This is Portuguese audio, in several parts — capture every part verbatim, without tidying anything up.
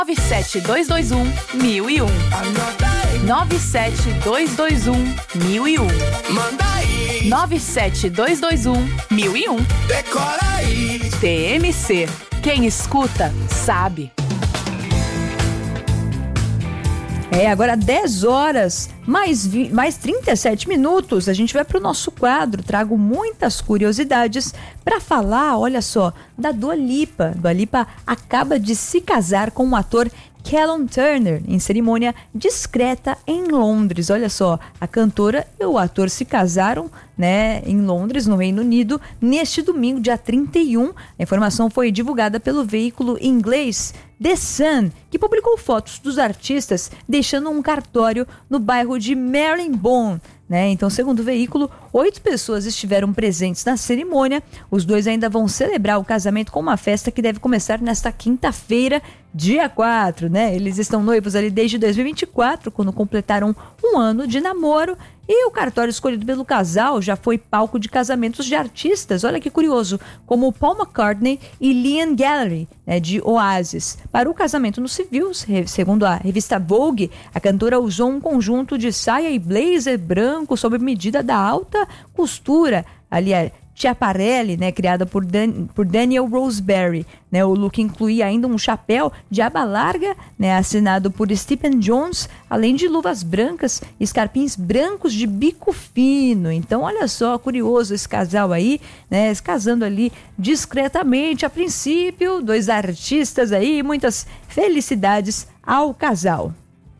nove sete dois dois um, mil e um. nove sete dois dois um, mil e um. Manda aí. nove sete dois dois um, mil e um. Decora aí. T M C. Quem escuta, sabe. É, agora dez horas, mais, vi, mais trinta e sete minutos, a gente vai para o nosso quadro. Trago muitas curiosidades para falar, olha só, da Dua Lipa. Dua Lipa acaba de se casar com o ator Callum Turner em cerimônia discreta em Londres. Olha só, a cantora e o ator se casaram, né, em Londres, no Reino Unido, neste domingo, dia trinta e um. A informação foi divulgada pelo veículo inglês The Sun, que publicou fotos dos artistas deixando um cartório no bairro de Marylebone. Né? Então, segundo o veículo, oito pessoas estiveram presentes na cerimônia. Os dois ainda vão celebrar o casamento com uma festa que deve começar nesta quinta-feira, dia quatro. Né? Eles estão noivos ali desde dois mil e vinte e quatro, quando completaram um ano de namoro. E o cartório escolhido pelo casal já foi palco de casamentos de artistas, olha que curioso, como Paul McCartney e Liam Gallagher, né, de Oasis. Para o casamento no civil, segundo a revista Vogue, a cantora usou um conjunto de saia e blazer branco sob medida da alta costura, aliás, Chiaparelli, né, criada por, Dan, por Daniel Roseberry. Né, o look incluía ainda um chapéu de aba larga, né, assinado por Stephen Jones, além de luvas brancas e escarpins brancos de bico fino. Então, olha só, curioso esse casal aí, né, se casando ali discretamente. A princípio, dois artistas aí, muitas felicidades ao casal.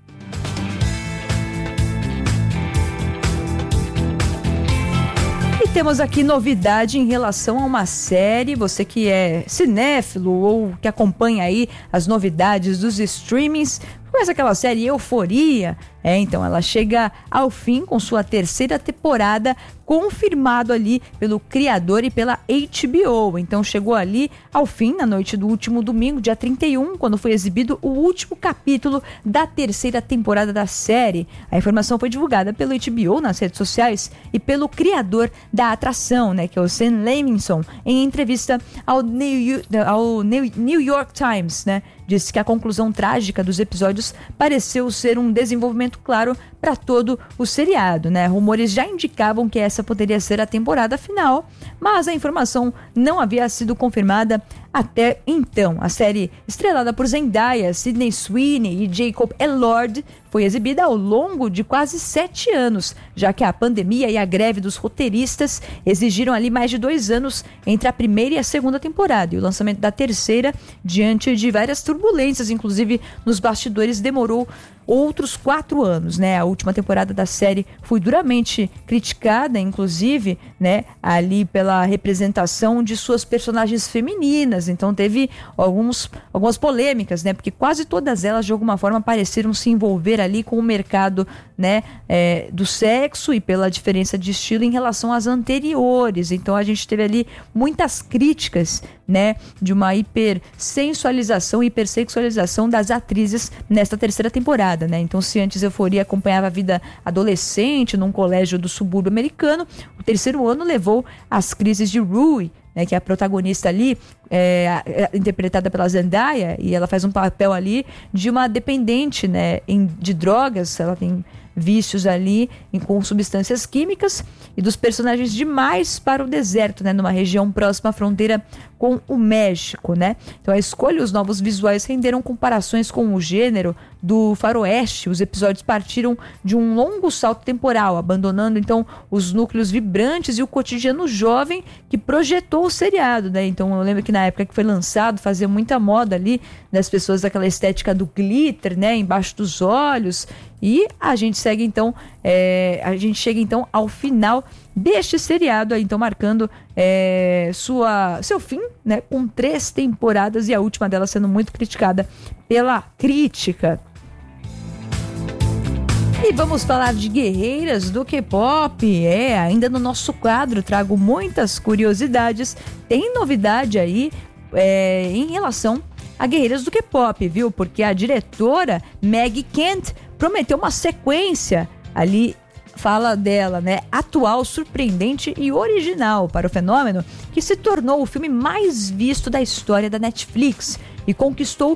Temos aqui novidade em relação a uma série. Você que é cinéfilo ou que acompanha aí as novidades dos streamings, conhece aquela série Euforia? É, então ela chega ao fim com sua terceira temporada, confirmado ali pelo criador e pela H B O. Então chegou ali ao fim na noite do último domingo, dia trinta e um, quando foi exibido o último capítulo da terceira temporada da série. A informação foi divulgada pelo H B O nas redes sociais e pelo criador da atração, né, que é o Sam Levinson, em entrevista ao New, ao New York Times, né? Disse que a conclusão trágica dos episódios pareceu ser um desenvolvimento claro para todo o seriado, né? Rumores já indicavam que essa poderia ser a temporada final, mas a informação não havia sido confirmada até então. A série, estrelada por Zendaya, Sydney Sweeney e Jacob Elord, foi exibida ao longo de quase sete anos, já que a pandemia e a greve dos roteiristas exigiram ali mais de dois anos entre a primeira e a segunda temporada. E o lançamento da terceira, diante de várias turbulências, inclusive nos bastidores, demorou outros quatro anos, né? A última temporada da série foi duramente criticada, inclusive, né, ali pela representação de suas personagens femininas. Então teve alguns, algumas polêmicas, né? Porque quase todas elas, de alguma forma, pareceram se envolver ali com o mercado, né, é, do sexo e pela diferença de estilo em relação às anteriores. Então a gente teve ali muitas críticas, né, de uma hipersensualização, hipersexualização das atrizes nesta terceira temporada, né? Então, se antes Euforia acompanhava a vida adolescente num colégio do subúrbio americano, o terceiro ano levou às crises de Rui, né, que é a protagonista ali, é, é, interpretada pela Zendaya, e ela faz um papel ali de uma dependente, né, em, de drogas. Ela tem vícios ali em, com substâncias químicas, e dos personagens demais para o deserto, né, numa região próxima à fronteira com o México, né? Então a escolha e os novos visuais renderam comparações com o gênero do faroeste. Os episódios partiram de um longo salto temporal, abandonando então os núcleos vibrantes e o cotidiano jovem que projetou o seriado, né? Então eu lembro que na época que foi lançado fazia muita moda ali das pessoas daquela estética do glitter, né, embaixo dos olhos. E a gente segue então, é, a gente chega então ao final deste seriado, aí, então marcando é, sua, seu fim, né, com três temporadas, e a última delas sendo muito criticada pela crítica. E vamos falar de guerreiras do K-pop. É, ainda no nosso quadro trago muitas curiosidades. Tem novidade aí é, em relação a guerreiras do K-pop, viu? Porque a diretora Maggie Kent prometeu uma sequência ali fala dela, né? Atual, surpreendente e original para o fenômeno que se tornou o filme mais visto da história da Netflix e conquistou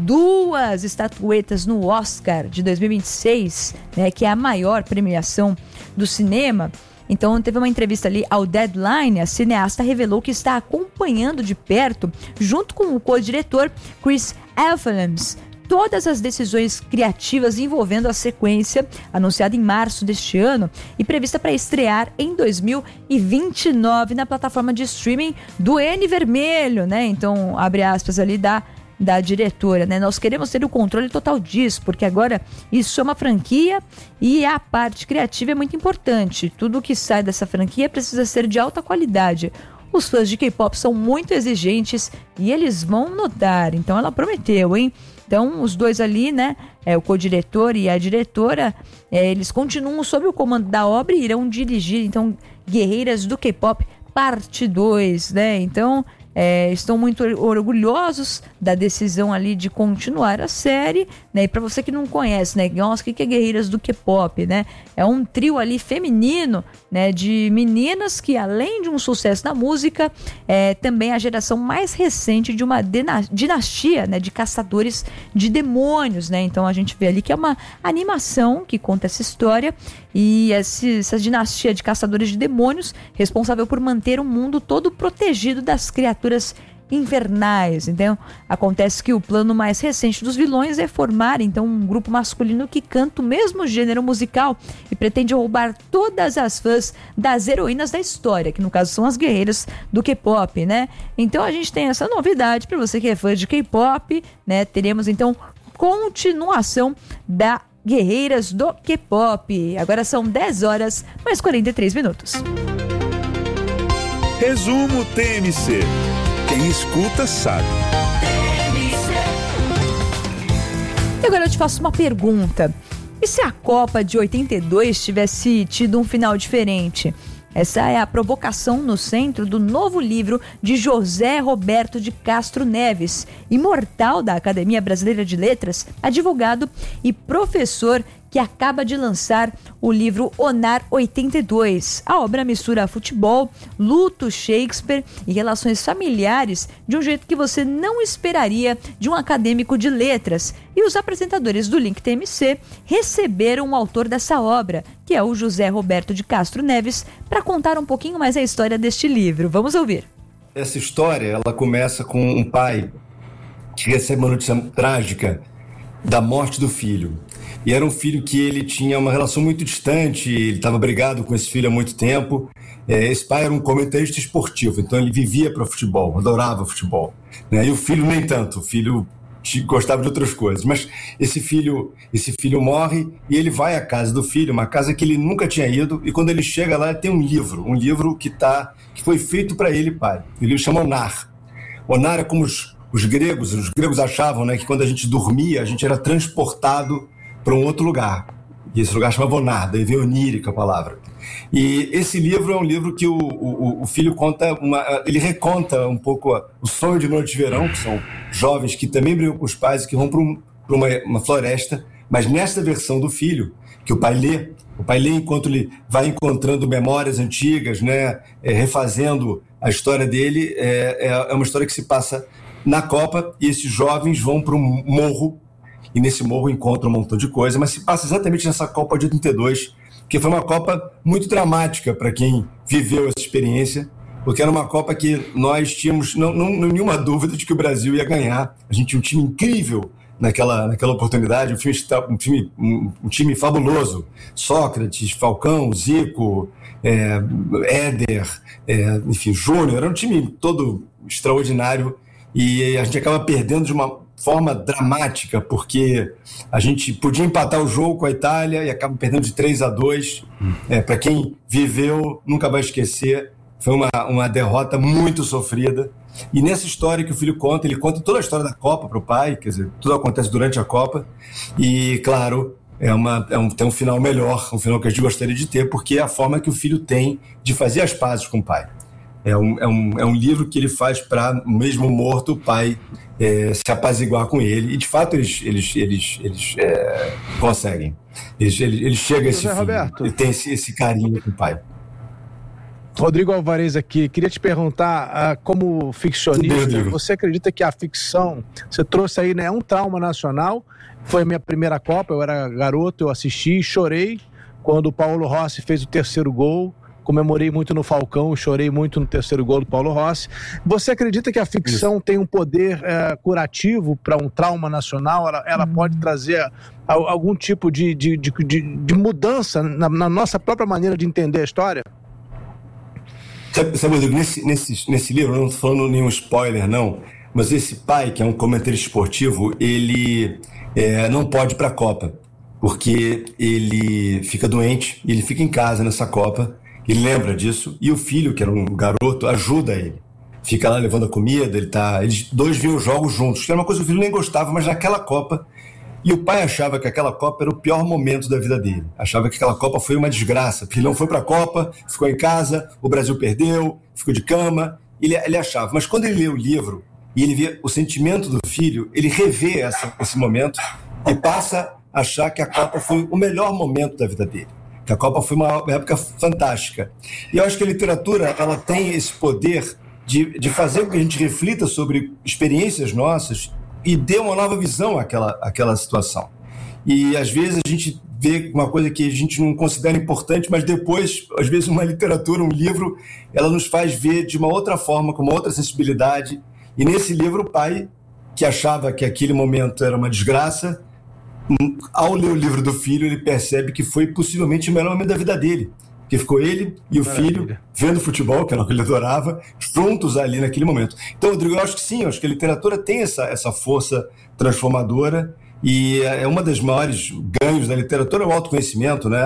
duas estatuetas no Oscar de dois mil e vinte e seis, né? Que é a maior premiação do cinema. Então, teve uma entrevista ali ao Deadline, a cineasta revelou que está acompanhando de perto, junto com o co-diretor Chris Elfrance, todas as decisões criativas envolvendo a sequência, anunciada em março deste ano e prevista para estrear em dois mil e vinte e nove na plataforma de streaming do N Vermelho, né? Então, abre aspas ali da da diretora, né? Nós queremos ter o controle total disso, porque agora isso é uma franquia e a parte criativa é muito importante. Tudo que sai dessa franquia precisa ser de alta qualidade. Os fãs de K-pop são muito exigentes e eles vão notar. Então ela prometeu, hein? Então os dois ali, né? É, o co-diretor e a diretora, é, eles continuam sob o comando da obra e irão dirigir, então, Guerreiras do K-pop parte dois, né? Então É, estão muito orgulhosos da decisão ali de continuar a série, né? E para você que não conhece, né? Nossa, o que é Guerreiras do K-pop, né? É um trio ali feminino, né? De meninas que, além de um sucesso na música, é também a geração mais recente de uma dinastia, né? De caçadores de demônios, né? Então a gente vê ali que é uma animação que conta essa história e essa, essa dinastia de caçadores de demônios responsável por manter o mundo todo protegido das criaturas infernais. Então, acontece que o plano mais recente dos vilões é formar, então, um grupo masculino que canta o mesmo gênero musical e pretende roubar todas as fãs das heroínas da história, que no caso são as guerreiras do K-pop, né? Então, a gente tem essa novidade para você que é fã de K-pop, né? Teremos, então, continuação da Guerreiras do K-pop. Agora são dez horas, mais quarenta e três minutos. Resumo T M C. Quem escuta sabe. E agora eu te faço uma pergunta. E se a Copa de oitenta e dois tivesse tido um final diferente? Essa é a provocação no centro do novo livro de José Roberto de Castro Neves, imortal da Academia Brasileira de Letras, advogado e professor que acaba de lançar o livro Onar oitenta e dois. A obra mistura futebol, luto, Shakespeare e relações familiares de um jeito que você não esperaria de um acadêmico de letras. E os apresentadores do Link T M C receberam o autor dessa obra, que é o José Roberto de Castro Neves, para contar um pouquinho mais a história deste livro. Vamos ouvir. Essa história, ela começa com um pai que recebe uma notícia trágica da morte do filho. E era um filho que ele tinha uma relação muito distante, ele estava brigado com esse filho há muito tempo. É, esse pai era um comentarista esportivo, então ele vivia para futebol, adorava futebol, né? E o filho nem tanto, o filho gostava de outras coisas. Mas esse filho, esse filho morre e ele vai à casa do filho, uma casa que ele nunca tinha ido, e quando ele chega lá tem um livro, um livro que, tá, que foi feito para ele, pai. O livro chama Onar. Onar é como os, os gregos, os gregos achavam, né, que quando a gente dormia, a gente era transportado para um outro lugar. E esse lugar chamava Onar, daí veio onírica a palavra. E esse livro é um livro que o, o, o filho conta, uma, ele reconta um pouco o sonho de noite de verão, que são jovens que também brigam com os pais e que vão para um, uma, uma floresta, mas nesta versão do filho, que o pai lê, o pai lê enquanto ele vai encontrando memórias antigas, né, é, refazendo a história dele, é, é uma história que se passa na Copa, e esses jovens vão para um morro, e nesse morro encontram um montão de coisa, mas se passa exatamente nessa Copa de oitenta e dois, que foi uma Copa muito dramática para quem viveu essa experiência, porque era uma Copa que nós tínhamos não, não, nenhuma dúvida de que o Brasil ia ganhar. A gente tinha um time incrível naquela, naquela oportunidade, um time, um, time, um, um time fabuloso. Sócrates, Falcão, Zico, é, Éder, é, enfim, Júnior, era um time todo extraordinário, e a gente acaba perdendo de uma forma dramática, porque a gente podia empatar o jogo com a Itália e acaba perdendo de três a dois. É, para quem viveu, nunca vai esquecer. Foi uma, uma derrota muito sofrida. E nessa história que o filho conta, ele conta toda a história da Copa para o pai, quer dizer, tudo acontece durante a Copa. E, claro, é uma, é um, tem um final melhor, um final que a gente gostaria de ter, porque é a forma que o filho tem de fazer as pazes com o pai. É um, é um, é um livro que ele faz para, mesmo morto, o pai é, se apaziguar com ele. E, de fato, eles, eles, eles, eles é, conseguem. Eles, ele, ele chega a esse José fim. Roberto. Ele tem esse, esse carinho com o pai. Rodrigo Alvarez aqui, queria te perguntar, uh, como ficcionista, Deus, você acredita que a ficção, você trouxe aí, né, um trauma nacional, foi a minha primeira Copa, eu era garoto, eu assisti, chorei quando o Paulo Rossi fez o terceiro gol, comemorei muito no Falcão, chorei muito no terceiro gol do Paulo Rossi. Você acredita que a ficção Isso. tem um poder uh, curativo para um trauma nacional? Ela, ela hum. pode trazer uh, algum tipo de, de, de, de, de mudança na, na nossa própria maneira de entender a história? Sabe, sabe Rodrigo, nesse, nesse, nesse livro, eu não estou falando nenhum spoiler, não, mas esse pai, que é um comentarista esportivo, ele é, não pode ir para a Copa, porque ele fica doente, ele fica em casa nessa Copa, ele lembra disso, e o filho, que era um garoto, ajuda ele. Fica lá levando a comida, ele tá, eles dois viam os jogos juntos, que era uma coisa que o filho nem gostava, mas naquela Copa, e o pai achava que aquela Copa era o pior momento da vida dele. Achava que aquela Copa foi uma desgraça, porque ele não foi para a Copa, ficou em casa, o Brasil perdeu, ficou de cama, ele, ele achava. Mas quando ele lê o livro e ele vê o sentimento do filho, ele revê essa, esse momento e passa a achar que a Copa foi o melhor momento da vida dele. Que a Copa foi uma época fantástica. E eu acho que a literatura, ela tem esse poder de, de fazer com que a gente reflita sobre experiências nossas e dê uma nova visão àquela, àquela situação. E às vezes a gente vê uma coisa que a gente não considera importante, mas depois, às vezes uma literatura, um livro, ela nos faz ver de uma outra forma, com uma outra sensibilidade. E nesse livro, o pai, que achava que aquele momento era uma desgraça, ao ler o livro do filho, ele percebe que foi possivelmente o melhor momento da vida dele. Que ficou ele e o Maravilha. filho vendo futebol, que era o que ele adorava, juntos ali naquele momento. Então, Rodrigo, eu acho que sim, eu acho que a literatura tem essa, essa força transformadora e é uma das maiores ganhos da literatura é o autoconhecimento, né?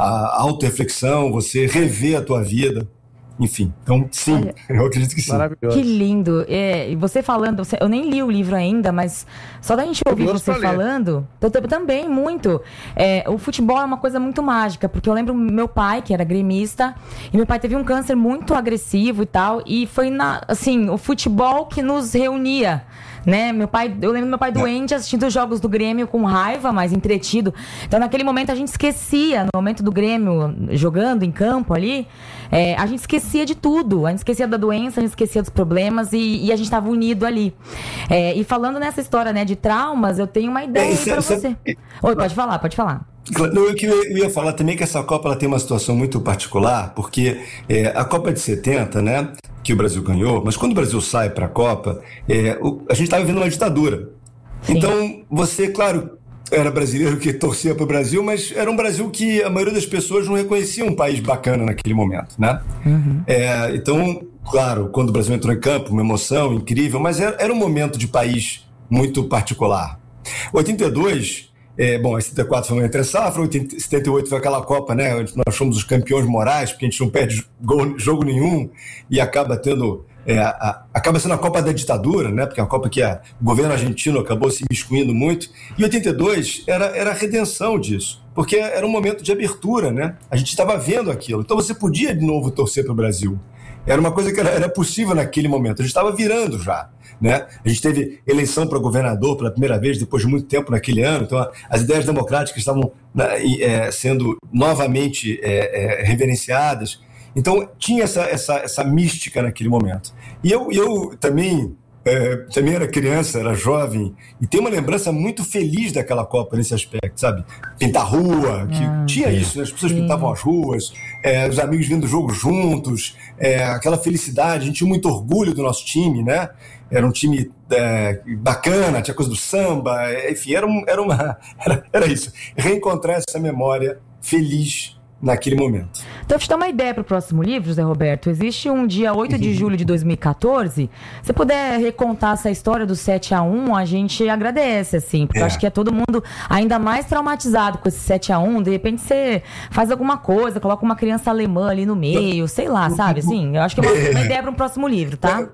A autorreflexão, você rever a tua vida. Enfim, então sim, Olha, eu acredito que sim. Maravilhoso. Que lindo. É, e você falando, você, eu nem li o livro ainda, mas só da gente ouvir você falando, eu, eu, também muito. É, o futebol é uma coisa muito mágica, porque eu lembro meu pai, que era gremista, e meu pai teve um câncer muito agressivo e tal, e foi na, assim, o futebol que nos reunia. Né? Meu pai, eu lembro do meu pai doente assistindo os jogos do Grêmio com raiva, mas entretido. Então naquele momento a gente esquecia, no momento do Grêmio jogando em campo ali, é, a gente esquecia de tudo. A gente esquecia da doença, a gente esquecia dos problemas e, e a gente estava unido ali. É, e falando nessa história, né, de traumas, eu tenho uma ideia aí pra você. Oi, pode falar, pode falar. Eu, eu ia falar também que essa Copa ela tem uma situação muito particular, porque é, a Copa de setenta, né, que o Brasil ganhou, mas quando o Brasil sai para a Copa, é, o, a gente estava vivendo uma ditadura. Sim. Então, você, claro, era brasileiro que torcia para o Brasil, mas era um Brasil que a maioria das pessoas não reconhecia um país bacana naquele momento, né? Uhum. É, então, claro, quando o Brasil entrou em campo, uma emoção incrível, mas era, era um momento de país muito particular. oitenta e dois... É, bom, setenta e quatro foi uma entre safra, setenta e oito foi aquela Copa, né? Onde nós fomos os campeões morais, porque a gente não perde gol, jogo nenhum e acaba tendo. É, a, acaba sendo a Copa da ditadura, né? Porque é uma Copa que a, o governo argentino acabou se miscuindo muito. E oitenta e dois era, era a redenção disso, porque era um momento de abertura, né? A gente estava vendo aquilo. Então você podia de novo torcer para o Brasil. Era uma coisa que era, era possível naquele momento. A gente estava virando já. Né? A gente teve eleição para governador pela primeira vez depois de muito tempo naquele ano, então a, as ideias democráticas estavam é, sendo novamente é, é, reverenciadas, então tinha essa, essa, essa mística naquele momento. E eu, eu também, é, também era criança, era jovem, e tenho uma lembrança muito feliz daquela Copa nesse aspecto, sabe? Pintar rua, que ah, tinha sim. isso, né? As pessoas sim. pintavam as ruas, é, os amigos vindo do jogo juntos, é, aquela felicidade, a gente tinha muito orgulho do nosso time, né? Era um time é, bacana, tinha coisa do samba, enfim, era, um, era, uma, era, era isso. Reencontrar essa memória feliz naquele momento. Então, te dar uma ideia para o próximo livro, José Roberto. Existe um dia oito de julho de dois mil e catorze. Se puder recontar essa história do sete a um, a gente agradece, assim, porque é. eu acho que é todo mundo ainda mais traumatizado com esse sete a um. De repente você faz alguma coisa, coloca uma criança alemã ali no meio, sei lá, sabe? Assim, eu acho que é uma, uma ideia para um próximo livro, tá?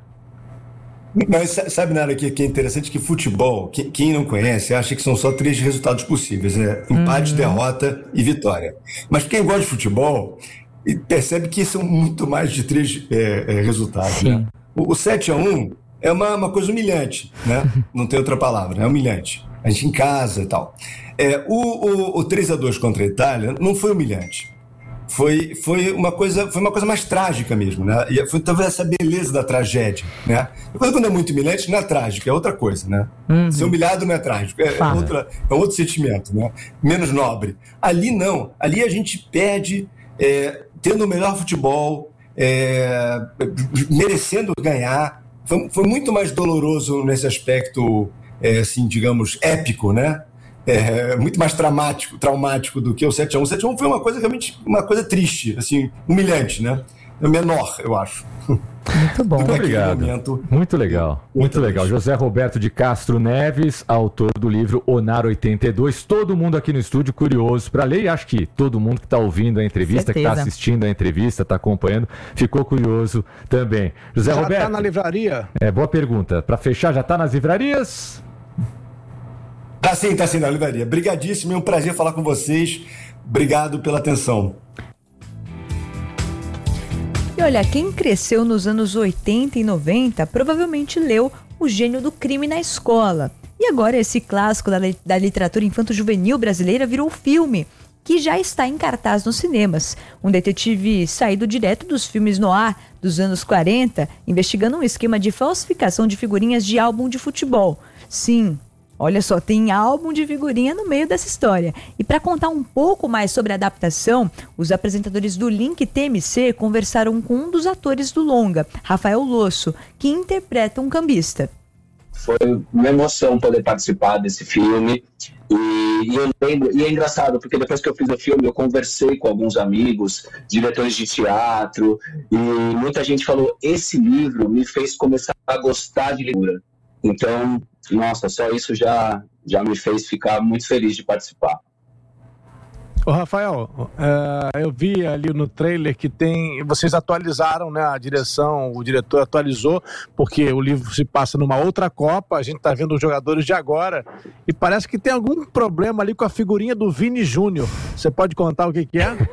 Mas sabe nada que, que é interessante? Que futebol, que, quem não conhece, acha que são só três resultados possíveis, né? Empate, uhum. derrota e vitória. Mas quem gosta de futebol, e percebe que são muito mais de três é, é, resultados. Né? O, o sete a um é uma, uma coisa humilhante, né? Não tem outra palavra, é humilhante. A gente em casa e tal. É, o, o, o três a dois contra a Itália não foi humilhante. Foi, foi, uma coisa, foi uma coisa mais trágica mesmo, né? E foi talvez essa beleza da tragédia, né? Quando é muito humilhante, não é trágico, é outra coisa, né? Uhum. Ser humilhado não é trágico, é, é, outra, é outro sentimento, né? Menos nobre. Ali não, ali a gente perde é, tendo o melhor futebol, é, merecendo ganhar. Foi, foi muito mais doloroso nesse aspecto, é, assim, digamos, épico, né? É, muito mais traumático, traumático do que o sete a um. O sete a um foi uma coisa realmente, uma coisa triste, assim, humilhante, né? É menor, eu acho. Muito bom. Muito obrigado. Momento. Muito legal, muito legal. José Roberto de Castro Neves, autor do livro Onar oitenta e dois. Todo mundo aqui no estúdio curioso para ler, e acho que todo mundo que está ouvindo a entrevista, Certeza. que está assistindo a entrevista, está acompanhando, ficou curioso também. José já Roberto. Já está na livraria? É, boa pergunta. Para fechar, já está nas livrarias? Tá sim, tá sim, na livraria. Brigadíssimo, é um prazer falar com vocês. Obrigado pela atenção. E olha, quem cresceu nos anos oitenta e noventa provavelmente leu O Gênio do Crime na Escola. E agora esse clássico da, da literatura infanto-juvenil brasileira virou filme, que já está em cartaz nos cinemas. Um detetive saído direto dos filmes noir dos anos quarenta, investigando um esquema de falsificação de figurinhas de álbum de futebol. Sim, olha só, tem álbum de figurinha no meio dessa história. E para contar um pouco mais sobre a adaptação, os apresentadores do Link T M C conversaram com um dos atores do longa, Rafael Losso, que interpreta um cambista. Foi uma emoção poder participar desse filme. E, e eu lembro, e é engraçado, porque depois que eu fiz o filme, eu conversei com alguns amigos, diretores de teatro, e muita gente falou, esse livro me fez começar a gostar de leitura. Então, nossa, só isso já, já me fez ficar muito feliz de participar. Ô Rafael, uh, eu vi ali no trailer que tem, vocês atualizaram, né, a direção, o diretor atualizou, porque o livro se passa numa outra Copa, a gente tá vendo os jogadores de agora, e parece que tem algum problema ali com a figurinha do Vini Júnior. Você pode contar o que que é?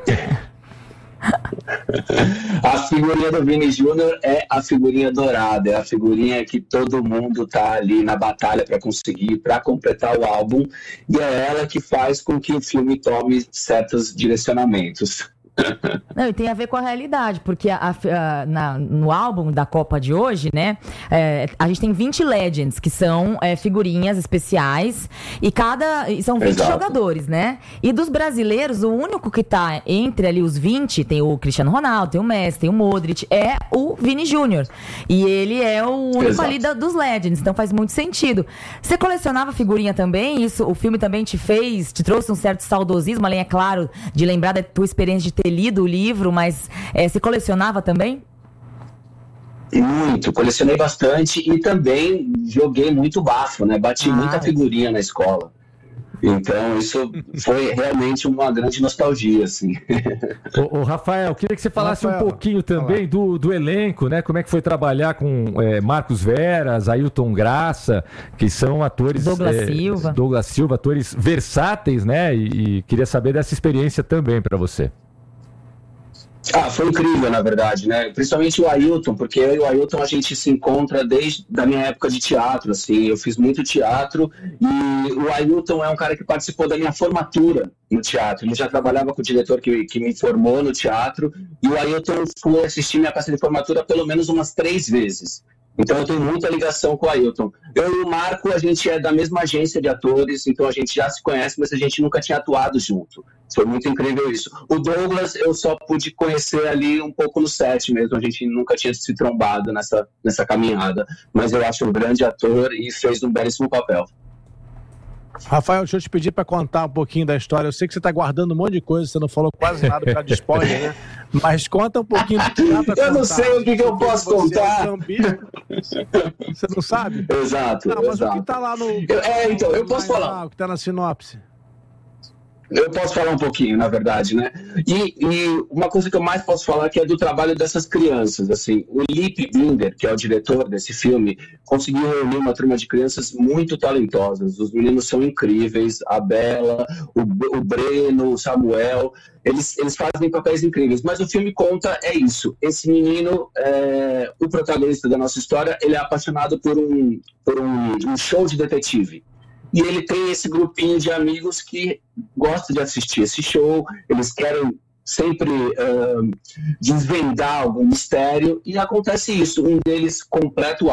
A figurinha do Vini Júnior é a figurinha dourada, é a figurinha que todo mundo tá ali na batalha para conseguir, para completar o álbum, e é ela que faz com que o filme tome certos direcionamentos. Não, e tem a ver com a realidade, porque a, a, na, no álbum da Copa de hoje, né, é, a gente tem vinte Legends, que são é, figurinhas especiais, e cada e são vinte Exato. Jogadores, né? E dos brasileiros, o único que tá entre ali os vinte, tem o Cristiano Ronaldo, tem o Messi, tem o Modric, é o Vini Júnior. E ele é o único Exato. Ali da, dos Legends, então faz muito sentido. Você colecionava figurinha também? Isso, o filme também te fez, te trouxe um certo saudosismo, além, é claro, de lembrar da tua experiência de ter lido o livro, mas é, você colecionava também? Muito, colecionei bastante e também joguei muito bafo, né? Bati ah, muita figurinha na escola. Então isso foi realmente uma grande nostalgia, assim. Ô, ô Rafael, queria que você falasse Rafael, um pouquinho também do, do elenco, né? Como é que foi trabalhar com é, Marcos Veras, Ailton Graça, que são atores... Douglas é, Silva. Douglas Silva, atores versáteis, né? E, e queria saber dessa experiência também para você. Ah, foi incrível, na verdade, né? Principalmente o Ailton, porque eu e o Ailton a gente se encontra desde a minha época de teatro, assim, eu fiz muito teatro e o Ailton é um cara que participou da minha formatura no teatro. Ele já trabalhava com o diretor que, que me formou no teatro e o Ailton foi assistir minha peça de formatura pelo menos umas três vezes. Então eu tenho muita ligação com o Ailton. Eu e o Marco, a gente é da mesma agência de atores, então a gente já se conhece, mas a gente nunca tinha atuado junto. Foi muito incrível isso. O Douglas eu só pude conhecer ali um pouco no set mesmo, a gente nunca tinha se trombado nessa, nessa caminhada. Mas eu acho um grande ator e fez um belíssimo papel. Rafael, deixa eu te pedir para contar um pouquinho da história. Eu sei que você está guardando um monte de coisa, você não falou quase nada por causa de spoiler, né? Mas conta um pouquinho do que dá pra Eu contar. Não sei o que, que eu posso você contar. É você não sabe? Exato, não, mas exato. o que tá lá no... Eu, é, então, eu posso falar. Lá, o que tá na sinopse. Eu posso falar um pouquinho, na verdade, né? E, e uma coisa que eu mais posso falar que é do trabalho dessas crianças, assim. O Lipe Binder, que é o diretor desse filme, conseguiu reunir uma turma de crianças muito talentosas. Os meninos são incríveis, a Bela, o, o Breno, o Samuel, eles, eles fazem papéis incríveis. Mas o filme conta é isso. Esse menino, é, o protagonista da nossa história, ele é apaixonado por um, por um, um show de detetive. E ele tem esse grupinho de amigos que gosta de assistir esse show, eles querem sempre uh, desvendar algum mistério, e acontece isso, um deles completa o